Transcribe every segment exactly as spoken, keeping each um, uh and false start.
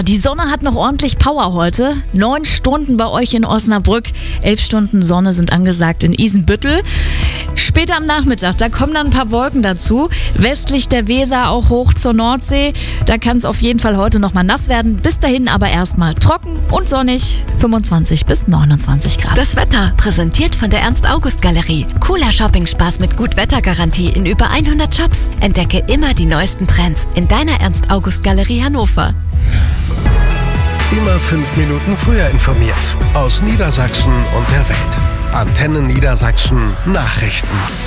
Ja, die Sonne hat noch ordentlich Power heute. Neun Stunden bei euch in Osnabrück, elf Stunden Sonne sind angesagt in Isenbüttel. Später am Nachmittag, da kommen dann ein paar Wolken dazu. Westlich der Weser auch hoch zur Nordsee. Da kann es auf jeden Fall heute noch mal nass werden. Bis dahin aber erstmal trocken und sonnig. fünfundzwanzig bis neunundzwanzig Grad. Das Wetter präsentiert von der Ernst-August-Galerie. Cooler Shopping-Spaß mit Gut-Wetter-Garantie in über hundert Shops. Entdecke immer die neuesten Trends in deiner Ernst-August-Galerie Hannover. Immer fünf Minuten früher informiert. Aus Niedersachsen und der Welt. Antenne Niedersachsen Nachrichten.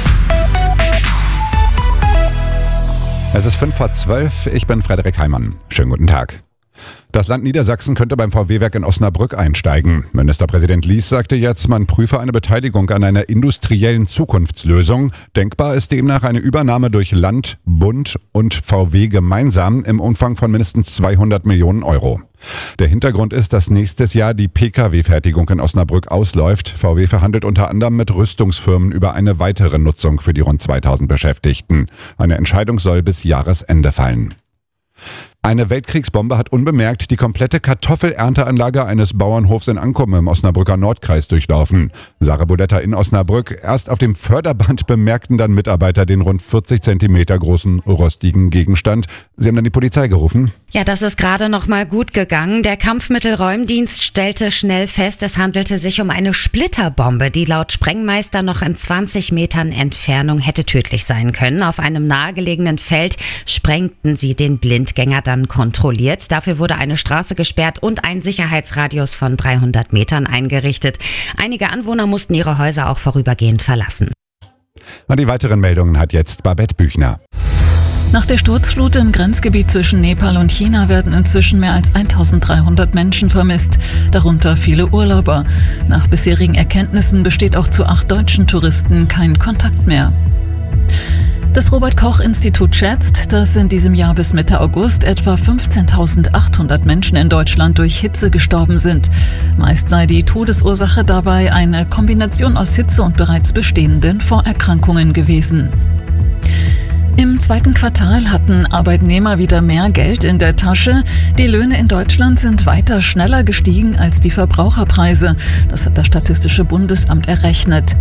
Es ist fünf vor zwölf, ich bin Frederik Heimann. Schönen guten Tag. Das Land Niedersachsen könnte beim V W-Werk in Osnabrück einsteigen. Ministerpräsident Lies sagte jetzt, man prüfe eine Beteiligung an einer industriellen Zukunftslösung. Denkbar ist demnach eine Übernahme durch Land, Bund und V W gemeinsam im Umfang von mindestens zweihundert Millionen Euro. Der Hintergrund ist, dass nächstes Jahr die Pkw-Fertigung in Osnabrück ausläuft. V W verhandelt unter anderem mit Rüstungsfirmen über eine weitere Nutzung für die rund zweitausend Beschäftigten. Eine Entscheidung soll bis Jahresende fallen. Eine Weltkriegsbombe hat unbemerkt die komplette Kartoffelernteanlage eines Bauernhofs in Ankum im Osnabrücker Nordkreis durchlaufen. Sarah Bodetta in Osnabrück. Erst auf dem Förderband bemerkten dann Mitarbeiter den rund vierzig Zentimeter großen rostigen Gegenstand. Sie haben dann die Polizei gerufen. Ja, das ist gerade noch mal gut gegangen. Der Kampfmittelräumdienst stellte schnell fest, es handelte sich um eine Splitterbombe, die laut Sprengmeister noch in zwanzig Metern Entfernung hätte tödlich sein können. Auf einem nahegelegenen Feld sprengten sie den Blindgänger dann kontrolliert. Dafür wurde eine Straße gesperrt und ein Sicherheitsradius von dreihundert Metern eingerichtet. Einige Anwohner mussten ihre Häuser auch vorübergehend verlassen. Und die weiteren Meldungen hat jetzt Babette Büchner. Nach der Sturzflut im Grenzgebiet zwischen Nepal und China werden inzwischen mehr als eintausenddreihundert Menschen vermisst, darunter viele Urlauber. Nach bisherigen Erkenntnissen besteht auch zu acht deutschen Touristen kein Kontakt mehr. Das Robert-Koch-Institut schätzt, dass in diesem Jahr bis Mitte August etwa fünfzehntausendachthundert Menschen in Deutschland durch Hitze gestorben sind. Meist sei die Todesursache dabei eine Kombination aus Hitze und bereits bestehenden Vorerkrankungen gewesen. Im zweiten Quartal hatten Arbeitnehmer wieder mehr Geld in der Tasche. Die Löhne in Deutschland sind weiter schneller gestiegen als die Verbraucherpreise. Das hat das Statistische Bundesamt errechnet.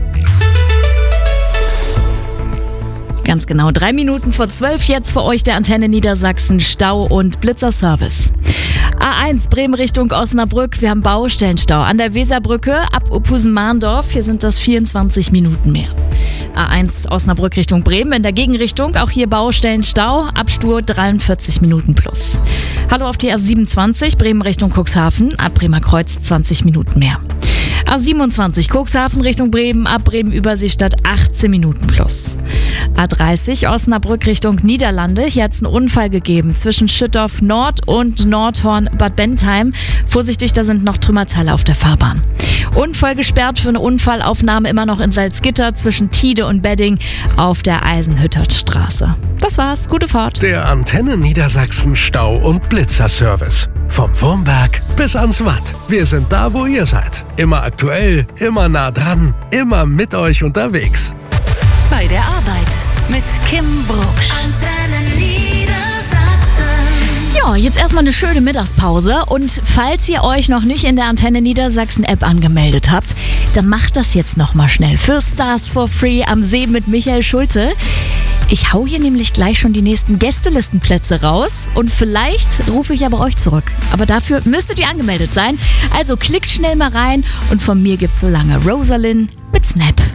Ganz genau drei Minuten vor zwölf jetzt für euch der Antenne Niedersachsen Stau- und Blitzerservice. A eins Bremen Richtung Osnabrück, wir haben Baustellenstau an der Weserbrücke ab Uphusen-Mahndorf, hier sind das vierundzwanzig Minuten mehr. A eins Osnabrück Richtung Bremen in der Gegenrichtung, auch hier Baustellenstau, ab Stur dreiundvierzig Minuten plus. Hallo auf die A siebenundzwanzig Bremen Richtung Cuxhaven, ab Bremer Kreuz zwanzig Minuten mehr. A siebenundzwanzig Cuxhaven Richtung Bremen, ab Bremen Überseestadt achtzehn Minuten plus. A dreißig Osnabrück Richtung Niederlande, hier hat es einen Unfall gegeben zwischen Schüttorf Nord und Nordhorn Bad Bentheim. Vorsichtig, da sind noch Trümmerteile auf der Fahrbahn. Unfall gesperrt für eine Unfallaufnahme immer noch in Salzgitter zwischen Tide und Bedding auf der Eisenhütterstraße. Das war's, gute Fahrt. Der Antenne Niedersachsen Stau- und Blitzerservice. Vom Wurmberg bis ans Watt. Wir sind da, wo ihr seid. Immer aktuell, immer nah dran, immer mit euch unterwegs. Bei der Arbeit mit Kim Brucksch. Antenne Niedersachsen. Ja, jetzt erstmal eine schöne Mittagspause und falls ihr euch noch nicht in der Antenne Niedersachsen App angemeldet habt, dann macht das jetzt nochmal schnell für Stars for Free am See mit Michael Schulte. Ich hau hier nämlich gleich schon die nächsten Gästelistenplätze raus und vielleicht rufe ich aber euch zurück. Aber dafür müsstet ihr angemeldet sein. Also klickt schnell mal rein und von mir gibt's so lange Rosalind mit Snap.